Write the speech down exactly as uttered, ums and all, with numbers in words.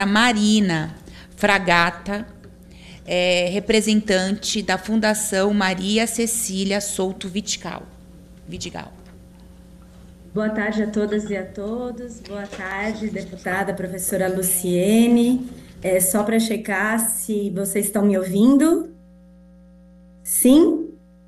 Marina Fragata, é, representante da Fundação Maria Cecília Souto Vidigal. Vidigal. Boa tarde a todas e a todos. Boa tarde, deputada professora Luciene. É só para checar se vocês estão me ouvindo. Sim?